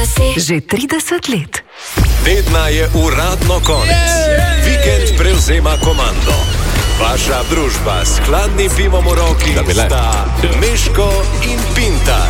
Že 30 let. Tedna je uradno konec. Vikend prevzema komando. Vaša družba s hladnim pivom v roki sta Meško in Pintar.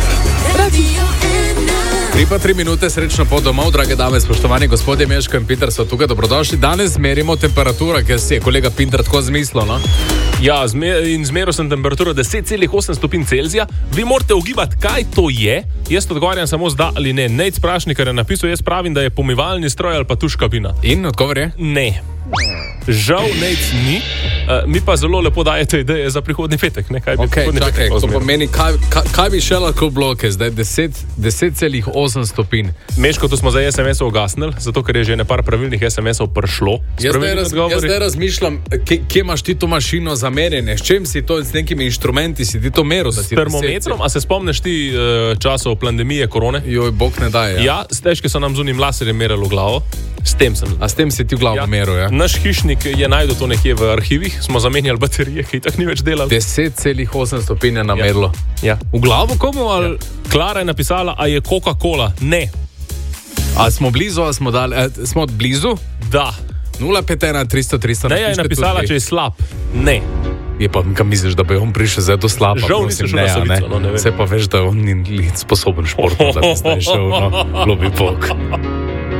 3 minute, srečno pot domov, drage dame, spoštovani gospodje, Meško in Pintar so tukaj, dobrodošli. Danes merimo temperaturo, ker si je kolega Pintar tako zmislil, no? Ja, zmeril sem temperaturo 10,8 stopinj Celzija. Vi morate ugibati, kaj to je. Jaz odgovarjam samo z da ali ne. Nejc Prašnik je napisal, jaz pravim, da je pomivalni stroj ali pa tuš kabina. In odgovor je? Ne. Žal Nejc ni. Mi pa zelo lepo dajete ideje za prihodnji petek. Ne? Kaj bi prihodnji petek to pomeni, kaj bi še lahko bilo, zdaj 10,8 stopinj. Meško, tu smo za SMS-ov ugasnili, zato ker je že nepar pravilnih SMS-ov prišlo. Jaz zdaj razmišljam, kje imaš ti to mašino za merjenje, s čem si to, s nekimi inštrumenti si ti to meril? S termometrom, a se spomniš ti časov pandemije korone? Joj, bog ne daje. Ja, stežke so nam z unim laserjem merili v glavo. S tem sem. A s tem si ti v glavo meril, ja? Naš hišnik je najdel to nekje v arhivih, smo zamenjali baterije, ki tak ni več delal. 10,8 stopinj je namerilo. Ja. V glavo komu? Ali? Ja. Klara je napisala, a je Coca-Cola? Ne. A smo blizu, a smo dali? Smo blizu? Da. 051 300 300. Ne, je napisala, če je slab. Ne. Je pa, kam misliš, da bi on prišel zdaj do slaba? Žal nisi šel na Savico, no, ne vem. Se pa veš, da on ni sposoben športno, da bi zdaj šel, no, lobi pok.